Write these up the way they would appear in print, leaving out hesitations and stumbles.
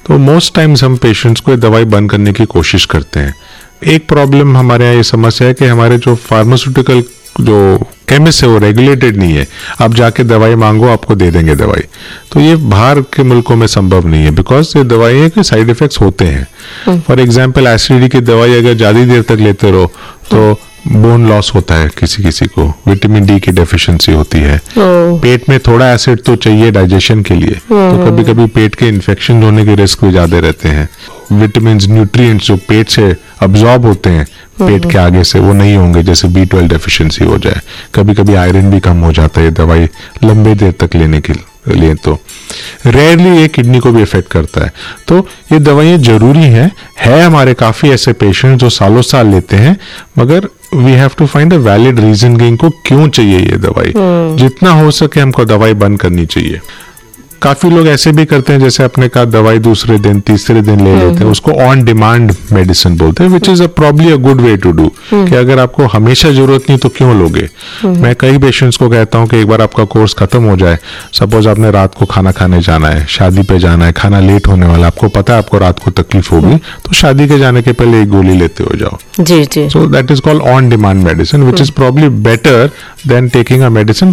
तो most times हम patients को दवाई बंद करने की कोशिश करते हैं। एक प्रॉब्लम हमारे यहाँ ये समस्या है कि हमारे जो फार्मास्यूटिकल जो केमिस्ट है वो रेगुलेटेड नहीं है। आप जाके दवाई मांगो, आपको दे देंगे दवाई। तो ये बाहर के मुल्कों में संभव नहीं है, बिकॉज ये दवाई है कि साइड इफेक्ट्स होते हैं। फॉर एग्जाम्पल एसिडिटी की दवाई अगर ज़्यादा देर तक लेते रहो तो बोन लॉस होता है, किसी किसी को विटामिन डी की डेफिशिएंसी होती है। पेट में थोड़ा एसिड तो चाहिए डाइजेशन के लिए, तो कभी कभी पेट के इन्फेक्शन होने के रिस्क भी ज्यादा रहते हैं। विटामिन न्यूट्रिएंट्स जो पेट से अब्जॉर्ब होते हैं पेट के आगे से, वो नहीं होंगे, जैसे B12 डेफिशिएंसी हो जाए। कभी कभी आयरन भी कम हो जाता है दवाई लंबे देर तक लेने के लिए। तो रेयरली ये किडनी को भी इफेक्ट करता है। तो ये दवाइयाँ जरूरी है हमारे काफी ऐसे पेशेंट जो सालों साल लेते हैं, मगर we have to find a valid reason कि इनको क्यों चाहिए ये दवाई। जितना हो सके हमको दवाई बंद करनी चाहिए। काफी लोग ऐसे भी करते हैं, जैसे आपने कहा दवाई दूसरे दिन तीसरे दिन ले लेते हैं, उसको ऑन डिमांड मेडिसिन बोलते हैं, which is probably a good way to do. कि अगर आपको हमेशा जरूरत नहीं तो क्यों लोगे। मैं कई पेशेंट्स को कहता हूँ कि एक बार आपका कोर्स खत्म हो जाए, सपोज आपने रात को खाना खाने जाना है, शादी पे जाना है, खाना लेट होने वाला, आपको पता है आपको रात को तकलीफ होगी, तो शादी के जाने के पहले एक गोली लेते हो जाओ। जी जी। So that is called on demand medicine, which is probably better than taking a medicine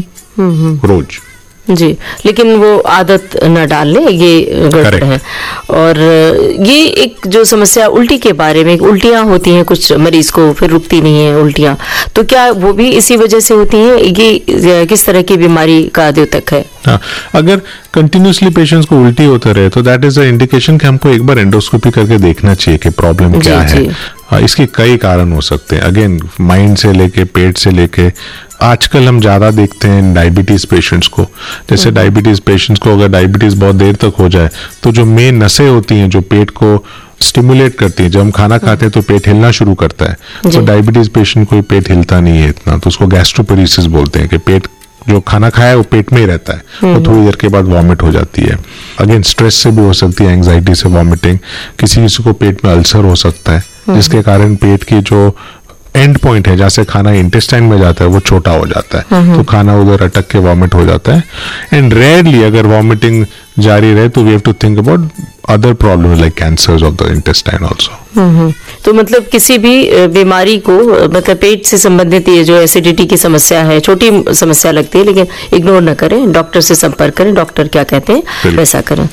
रोज। जी, लेकिन वो आदत न डाल ले, ये गड़बड़ है। और ये एक जो समस्या उल्टी के बारे में, उल्टियां होती हैं कुछ मरीज को, फिर रुकती नहीं है उल्टियां, तो क्या वो भी इसी वजह से होती हैं? ये किस तरह की बीमारी का द्योतक है? हाँ, अगर कंटिन्यूसली पेशेंट्स को उल्टी होता रहे तो दैट इज अ इंडिकेशन कि हमको एक बार एंडोस्कोपी करके देखना चाहिए कि प्रॉब्लम क्या है। इसके कई कारण हो सकते हैं, अगेन माइंड से लेके पेट से लेके। आजकल हम ज्यादा देखते हैं डायबिटीज पेशेंट्स को, जैसे डायबिटीज पेशेंट्स को अगर डायबिटीज बहुत देर तक हो जाए तो जो मेन नसें होती हैं जो पेट को स्टिमुलेट करती है, जब हम खाना खाते हैं तो पेट हिलना शुरू करता है। तो डायबिटीज पेशेंट को पेट हिलता नहीं है इतना, तो उसको गैस्ट्रोपेरेसिस बोलते हैं कि पेट जो खाना खाया है वो पेट में ही रहता है, तो थोड़ी देर के बाद वॉमिट हो जाती है। अगेन स्ट्रेस से भी हो सकती है, एंजाइटी से वॉमिटिंग। किसी किसी को पेट में अल्सर हो सकता है, जिसके कारण पेट की जो एंड पॉइंट है जहाँ से खाना इंटेस्टाइन में जाता है वो छोटा हो जाता है, तो खाना उधर अटक के वॉमिट हो जाता है। एंड रेयरली अगर वॉमिटिंग जारी रहे तो we have to think about other problems like cancers of the intestine also. तो मतलब किसी भी बीमारी को, मतलब पेट से संबंधित ये जो एसिडिटी की समस्या है, छोटी समस्या लगती है, लेकिन इग्नोर न करें, डॉक्टर से संपर्क करें, डॉक्टर क्या कहते हैं वैसा करें।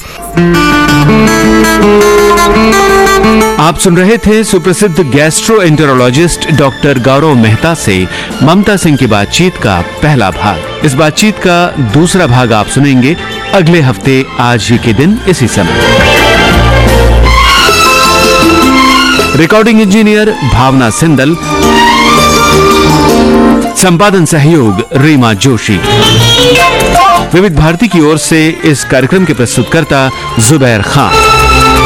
आप सुन रहे थे सुप्रसिद्ध गैस्ट्रोएंटेरोलॉजिस्ट डॉक्टर गौरव मेहता से ममता सिंह की बातचीत का पहला भाग। इस बातचीत का दूसरा भाग आप सुनेंगे अगले हफ्ते आज ही के दिन इसी समय। रिकॉर्डिंग इंजीनियर भावना सिंदल, संपादन सहयोग रीमा जोशी। विविध भारती की ओर से इस कार्यक्रम के प्रस्तुतकर्ता जुबैर खान।